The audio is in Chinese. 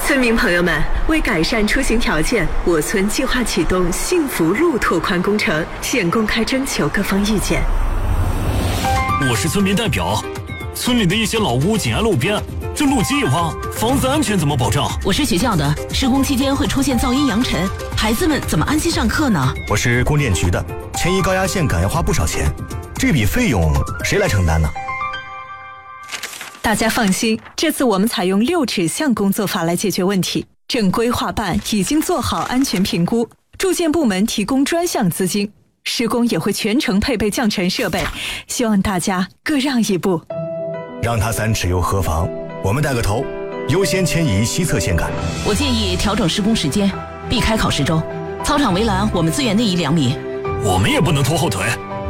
村民朋友们，为改善出行条件，我村计划启动幸福路拓宽工程，现公开征求各方意见。 我是村民代表，村里的一些老屋紧挨路边，这路基一挖，房子安全怎么保障？ 我是学校的，施工期间会出现噪音扬尘，孩子们怎么安心上课呢？ 我是供电局的，迁移高压线杆要花不少钱，这笔费用谁来承担呢？ 大家放心，这次我们采用6指向工作法来解决问题。正规划办已经做好安全评估，住建部门提供专项资金，施工也会全程配备降尘设备，希望大家各让一步。 让他3尺又何妨？我们带个头，优先迁移西侧线杆。 我建议调整施工时间，避开考试周。操场围栏我们自愿内移2米。 我们也不能拖后腿。